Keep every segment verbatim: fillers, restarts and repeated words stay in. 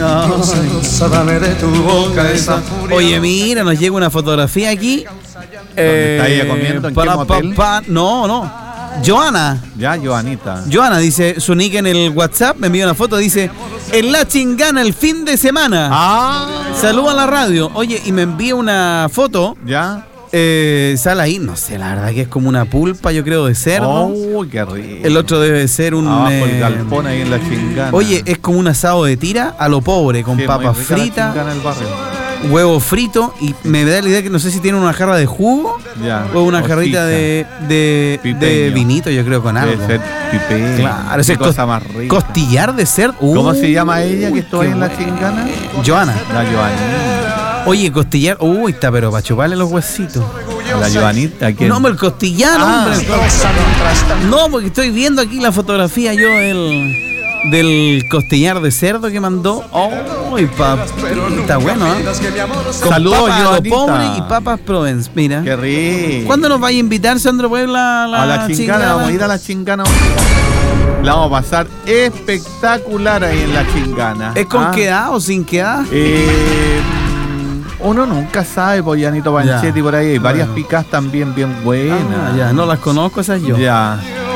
Dame de tu boca esa furia. Oye, mira, nos llega una fotografía aquí. ¿Dónde está ella comiendo? ¿En qué para, motel? pa, pa, no, no. Joana. Ya, Joanita. Joana dice, su nick en el WhatsApp, me envió una foto, dice, en La Chingana el fin de semana. Ah. Saluda a la radio. Oye, y me envía una foto. Ya. Eh, sale ahí, no sé, la verdad que es como una pulpa, yo creo, de cerdo. Oh, qué rico. El otro debe ser un... Abajo eh, el galpón ahí en La Chingana. Oye, es como un asado de tira a lo pobre, con Sí, papas muy rica La fritas, Chingana, el barrio. huevo frito, y me da la idea que no sé si tiene una jarra de jugo Ya. o una O jarrita chicha. de, de, de Pipeño. vinito, yo creo, con algo. Debe ser pipeño. Claro, ese Qué es cosa cos- más rica. costillar de cerdo. ¿Cómo Uy, se llama ella que estuvo ahí en La qué Chingana? Joana. La Joanita. Oye, costillar. Uy, está, pero para chuparle los huesitos. La Joanita. ¿quién? No, hombre, el costillar, Ah, hombre. No, porque estoy viendo aquí la fotografía yo del, del costillar de cerdo que mandó. Uy, pa, está bueno, ¿eh? Con Saludos, papas a lo Joanita. pobre y papas Provence, mira. Qué rico. ¿Cuándo nos vaya a invitar, Sandro Puebla, a la, A La Chingana, Chingana? vamos a ir a La Chingana. La vamos a pasar espectacular ahí en La Chingana. ¿Es con Ah. quedad o sin quedad? Eh, uno nunca sabe, Pollanito Panchetti, Ya. por ahí hay varias Bueno. picas también bien buenas. Ah, ya, no las conozco esas yo. Ya.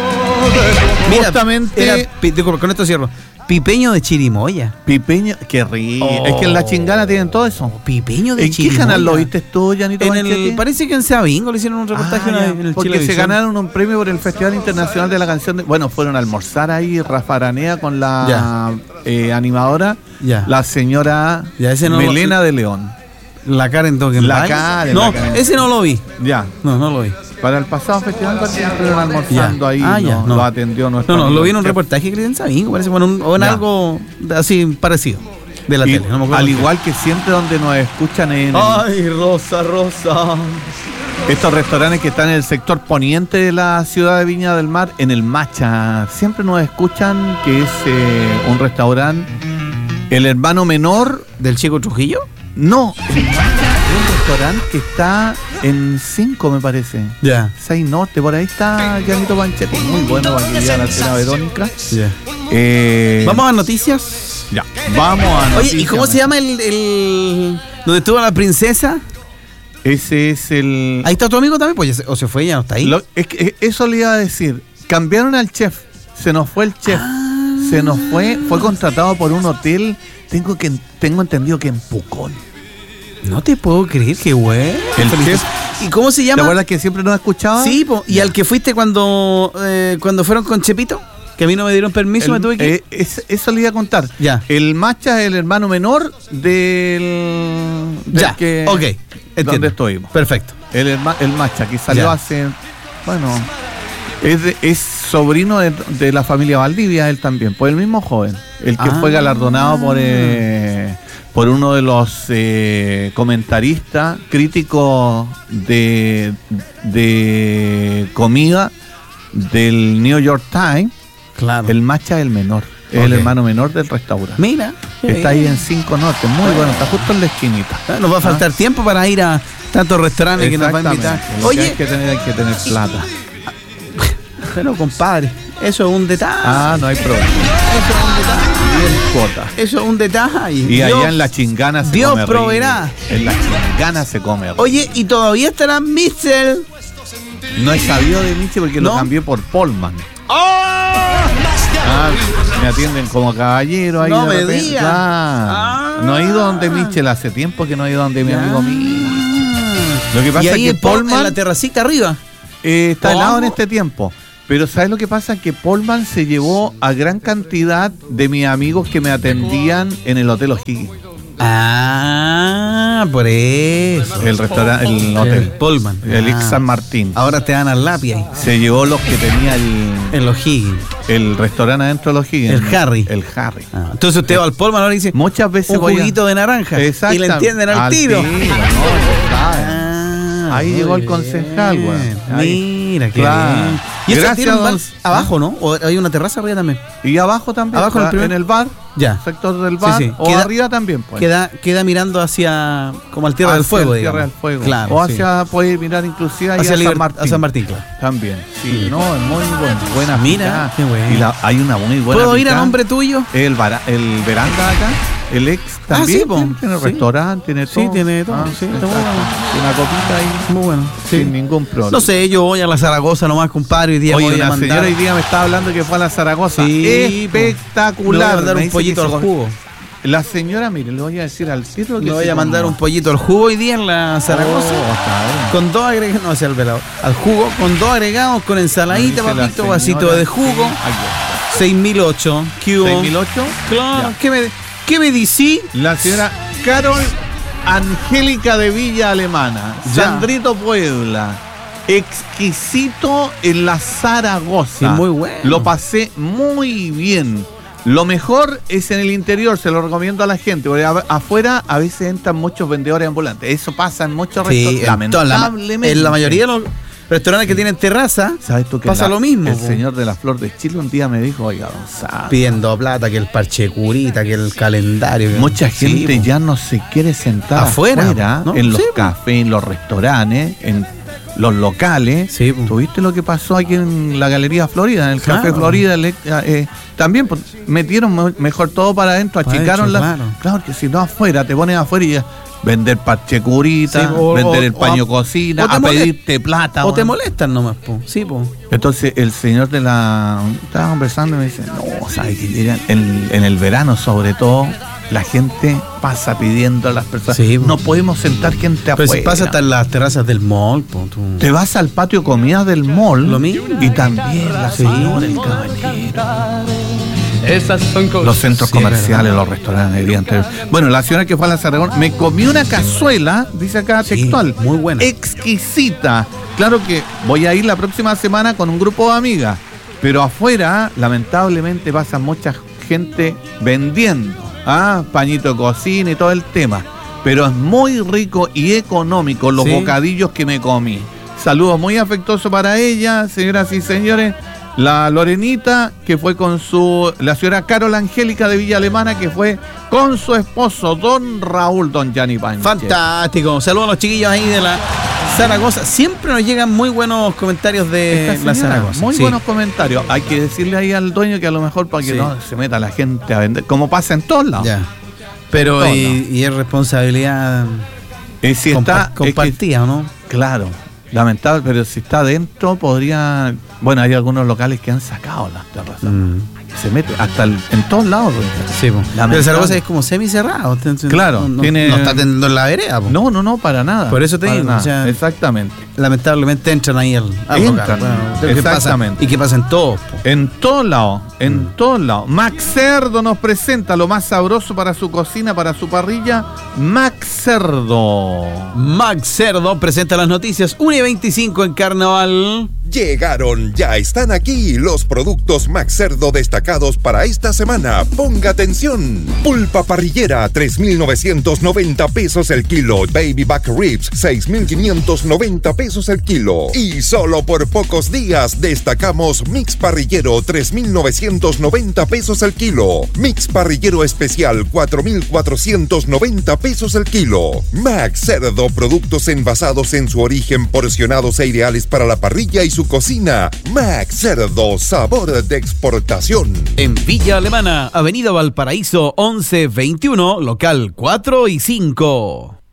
Mira, Justamente- era, pi- disculpa, con esto cierro. Pipeño de chirimoya. Pipeño, qué rico. Oh. Es que en La Chingana tienen todo eso. Pipeño de ¿En qué chirimoya. canal lo viste tú, Janito En Panchetti? el, parece que en Sabingo le hicieron un reportaje Ah, una ya, vez en el porque Chilevisión. se ganaron un premio por el Festival Internacional de la Canción de... Bueno, fueron a almorzar ahí Rafa Aranea con la Ya. eh, animadora, Ya. la señora Ya, ese no lo- Melena de León. La Karen Token. La Karen, No, la Karen. ese no lo vi. Ya. No, no lo vi. Para el pasado festival parece que estuvieron almorzando Ya. ahí, Ah, no, ya, no. lo atendió nuestro No, no, amigo lo vi en un chef. reportaje que le en Sabingo, parece, o en, un- o en Ya. algo así parecido de la Y tele. No me acuerdo. al igual que siempre donde nos escuchan en el- Ay, Rosa, Rosa. estos restaurantes que están en el sector poniente de la ciudad de Viña del Mar, en el Macha, siempre nos escuchan que es eh, un restaurante, el hermano menor, ¿Del Chico Trujillo? no, el Macha es un restaurante que está en cinco me parece. Ya. seis Norte, por ahí está Janito Panchetti, muy bueno para que vea la cena Verónica. Ya. Eh, Vamos a noticias. Ya, vamos a Oye, ¿y cómo noticias. se llama el, el donde estuvo la princesa? Ese es el... Ahí está tu amigo también, pues ya se- o se fue, ya no está ahí. Lo- es que eso le iba a decir. Cambiaron al chef. Se nos fue el chef. Ah. Se nos fue. Fue contratado por un hotel. Tengo que tengo entendido que en Pucón. No te puedo creer, qué güey. El chef. ¿Y cómo se ¿Te llama? acuerdas que siempre nos escuchaba? Sí, po, y al que fuiste cuando eh, cuando fueron con Chepito, que a mí no me dieron permiso, El- me tuve que ir. eh, es- eso le iba a contar. Ya. El Macha es el hermano menor del. del Ya, que, ok, Donde entiendo. estuvimos. Perfecto. El, herma- el Macha, que salió Ya. hace. Bueno. Es, de- es sobrino de, de la familia Valdivia, él también. Pues el mismo joven. El que Ah. fue galardonado por. eh, por uno de los eh, comentaristas críticos de, de comida del New York Times. Claro. El Macha es el menor, es Ok. el hermano menor del restaurante. Mira. qué Está ahí bien. en cinco Norte, muy bueno, está justo en la esquinita. Ah, Nos va a faltar tiempo para ir a tantos restaurantes que nos va a invitar. Exactamente. Lo que Oye, hay que tener, hay que tener plata. pero compadre, eso es un detalle. Ah, no hay problema. Eso es un detalle. Bien cuota. Eso es un detalle. Y Dios- allá en la Chingana se Dios come rico. proveerá. En la Chingana se come rico. Oye, y todavía estará Mitchell. No he sabido de Miche porque lo ¿No? cambié por Polman. Ah, me atienden como caballero ahí. No de me repente. digas. Claro. Ah. No he ido donde Michel hace tiempo que no he ido donde mi amigo mío. Lo que Y pasa es ahí que en, Pol- en Polman la terracita arriba. eh, está ¿Cómo? helado en este tiempo. Pero ¿sabes lo que pasa? Que Polman se llevó a gran cantidad de mis amigos que me atendían en el Hotel O'Higgins. Ah, por eso. El restaurante, el El hotel. Polman. El Ix Ah. San Martín. Ahora te dan al lápiz ahí. Se llevó los que tenía el, En los Higgins. el restaurante adentro de los Higgins. El Harry. El Harry. Ah, entonces usted va al Polman ahora y dice Muchas veces un voy a- juguito de naranja. Y Exacto. le entienden al, tiro. no, ya saben. Ah, Ahí muy llegó el bien. concejal, güey. Ahí. Mira, qué Claro. bien. Y eso Gracias, tiene un bar don- abajo, ¿no? ¿O hay una terraza arriba también? Y abajo también. Abajo en el está primer- en el bar. Ya. Sector del bar. sí. O Queda- arriba también, pues. Queda, queda mirando hacia como al Tierra del Hacia Fuego, el Tierra digamos. del Fuego. Claro, o sí. hacia, puede mirar inclusive ahí Hacia a, Liber- San Martín. a San Martín, claro. También. Sí, Sí. no, es muy bueno. Buena Mira, picada. qué bueno. Y la- hay una muy buena ¿Puedo ir a picada. nombre tuyo? El, bara- el veranda de acá. el ex también sí, po. tiene, tiene Sí. restaurante, tiene todo. Sí, tiene todo, Ah, sí, está exacto. bueno. Tiene una copita ahí. Muy bueno. Sí. Sin ningún problema. No sé, yo voy a la Zaragoza nomás, compadre. Hoy día Oye, voy a una mandar, señora hoy día me estaba hablando que fue a la Zaragoza. Sí, Espectacular. le voy a mandar Me un dice pollito que al se- jugo. La señora, mire, le voy a decir al tiro que Le voy se a mandar comió. un pollito al jugo hoy día en la Zaragoza. Oh, está bien. Con dos agregados, no hacia el velado. Al jugo, con dos agregados, con ensaladita, Me dice la papito, señora, vasito de jugo. Aquí seis mil ocho. ¿Qué hubo? está. ¿seis mil ocho? Claro, Ya. ¿qué me, qué me dicí? La señora Carol Angélica de Villa Alemana, Ya. Sandrito Puebla, exquisito en la Zaragoza. Sí, muy bueno. Lo pasé muy bien. Lo mejor es en el interior, se lo recomiendo a la gente, porque a- afuera a veces entran muchos vendedores ambulantes. Eso pasa en muchos Sí, restaurantes. en, toda la- Lamentablemente. en la mayoría de los restaurantes que tienen terraza, ¿Sabes tú que pasa la- lo mismo. El po. señor de la Flor de Chile un día me dijo, oiga, don Sá, Pidiendo plata, que el parche curita, que el calendario. que- mucha Sí, gente po. ya no se quiere sentar Afuera, afuera, ¿no? en los Sí, po. cafés, en los restaurantes, en los locales. Sí, po. ¿Tuviste lo que pasó aquí en la Galería Florida, en el Claro. Café Florida? el- eh, también pues, metieron me- mejor todo para adentro, Para achicaron adentro, la... claro. Claro que si no afuera, te pones afuera y ya... Vender parche curita, Sí, o- vender o- el o paño a- cocina, o te a molest- pedirte plata. O te weón. molestan nomás, po. Sí, po. Entonces el señor de la... Estaba conversando y me dice, no, ¿sabes qué? Llegan en, en el verano sobre todo, la gente pasa pidiendo a las personas. Sí, no po. podemos sentar gente Pero afuera. si pasa hasta en las terrazas del mall, po. tú. Te vas al patio comida del mall Lo mismo. y también la Sí. señora, el caballero. Esas son cosas. Los centros Sí, comerciales, los restaurantes, evidentemente. Bueno, la señora que fue a la Zaragoza me comí una cazuela, dice acá Sí, textual. muy buena. Exquisita. Claro que voy a ir la próxima semana con un grupo de amigas, pero afuera, lamentablemente, pasa mucha gente vendiendo. ¿ah? Pañito de cocina y todo el tema. Pero es muy rico y económico los Sí. bocadillos que me comí. Saludos muy afectuosos para ella, señoras y señores. La Lorenita, que fue con su... La señora Carol Angélica de Villa Alemana, que fue con su esposo, don Raúl, don Gianni Panche. Fantástico. Saludos a los chiquillos ahí de la Zaragoza. Siempre nos llegan muy buenos comentarios de Esta la señora, Zaragoza. muy Sí. buenos comentarios. Hay que decirle ahí al dueño que a lo mejor para que Sí. no se meta la gente a vender, como pasa en todos lados. Ya. Pero, Todo, y, y es responsabilidad Eh, si compa- está, es que- compartida, ¿o no? claro, lamentable, pero si está adentro podría... Bueno, hay algunos locales que han sacado las terrazas. Mm. Se mete hasta el- en todos lados. dueño. Sí, po. Lamentable. Pero Zaragoza es como semi-cerrado. Claro, no, no- tiene- no está teniendo en la vereda, po. No, no, no, para nada. Por eso te para digo, nada. o sea, Exactamente. Lamentablemente entran ahí al, al Entran, local. Bueno, creo que pasa- exactamente. y que pasan todos, po. En todos lados, en Mm. todos lados. Max Cerdo nos presenta lo más sabroso para su cocina, para su parrilla. Max Cerdo. Max Cerdo presenta las noticias uno y veinticinco en Carnaval. Llegaron, ya están aquí los productos Max Cerdo destacados para esta semana. Ponga atención. Pulpa parrillera, tres mil novecientos noventa pesos el kilo. Baby back ribs, seis mil quinientos noventa pesos el kilo. Y solo por pocos días destacamos Mix parrillero, tres mil novecientos noventa pesos el kilo. Mix parrillero especial, cuatro mil cuatrocientos noventa pesos el kilo. Max Cerdo, productos envasados en su origen, porcionados e ideales para la parrilla y su cocina. Max Cerdo, sabor de exportación. En Villa Alemana, Avenida Valparaíso once veintiuno, local cuatro y cinco.